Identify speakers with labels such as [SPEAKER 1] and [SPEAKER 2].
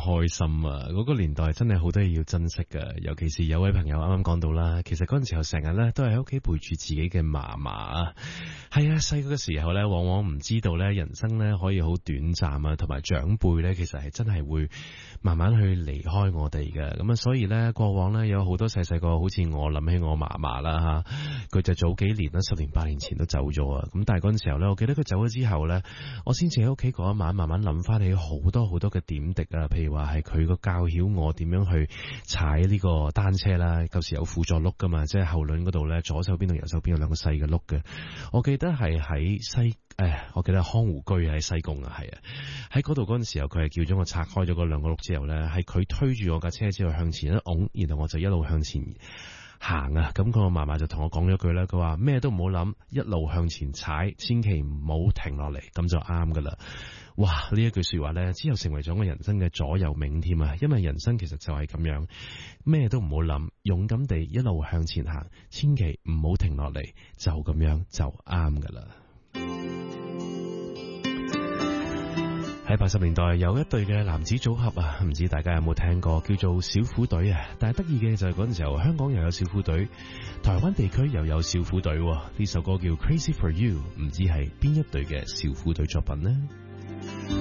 [SPEAKER 1] 開心啊！嗰個年代真係好多嘢要珍惜噶，尤其是有位朋友啱啱講到啦，其實嗰陣時候成日咧都係喺屋企陪住自己嘅嫲嫲啊。係啊，細個嘅時候咧，往往唔知道咧，人生咧可以好短暫啊，同埋長輩咧，其實係真係會慢慢去離開我哋嘅。咁啊，所以咧過往咧有好多細細個，好似我諗起我嫲嫲啦吓，佢就早幾年啦，10年8年前都走咗啊。咁但係嗰陣時候咧，我記得佢走咗之後咧，我先至喺屋企嗰一晚慢慢諗翻起好多好多嘅點滴啊，譬如話係佢個教曉我點樣去踩呢個單車啦，舊時有輔助轆噶嘛，即係後輪嗰度咧，左手邊同右手邊有兩個細嘅轆嘅。我記得係喺我記得康湖居喺西貢啊，係啊，喺嗰度嗰陣時候，佢係叫咗我拆開咗嗰兩個轆之後咧，係佢推住我架車之後向前一拱，然後我就一路向前行啊。咁個嫲嫲就同我講咗句咧，佢話咩都唔好諗，一路向前踩，千祈唔好停落嚟，咁就啱噶啦。哇！呢一句說話咧，之後成為咗我人生嘅座右銘添啊！因為人生其實就係咁樣，咩都唔好諗，勇敢地一路向前行，千祈唔好停落嚟，就咁樣就啱噶啦。喺80年代有一隊嘅男子組合啊，唔知大家有冇聽過，叫做小虎隊啊。但係得意嘅就係嗰陣時候，香港又有小虎隊，台灣地區又有小虎隊。呢首歌叫 Crazy for You， 唔知係邊一隊嘅小虎隊作品呢？